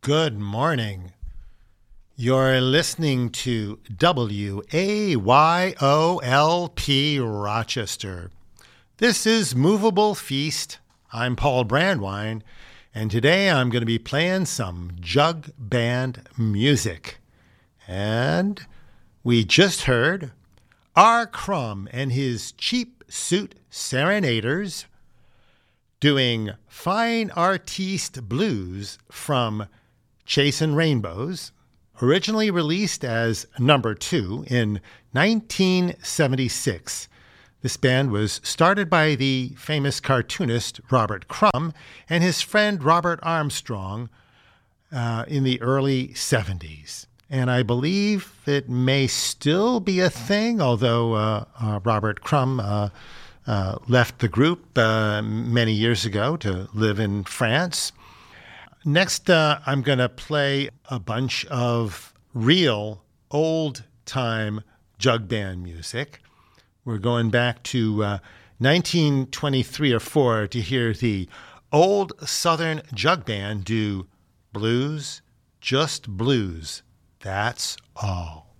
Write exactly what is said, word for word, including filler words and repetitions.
Good morning. You're listening to W A Y O L P Rochester. This is Movable Feast. I'm Paul Brandwine, and today I'm going to be playing some jug band music. And we just heard R. Crumb and his Cheap Suit Serenaders doing Fine Artiste Blues from Chasin' Rainbows, originally released as number two in nineteen seventy-six. This band was started by the famous cartoonist Robert Crumb and his friend Robert Armstrong uh, in the early seventies. And I believe it may still be a thing, although uh, uh, Robert Crumb uh, uh, left the group uh, many years ago to live in France. Next, uh, I'm going to play a bunch of real old-time jug band music. We're going back to uh, nineteen twenty-three or four to hear the Old Southern Jug Band do Blues, Just Blues, That's All.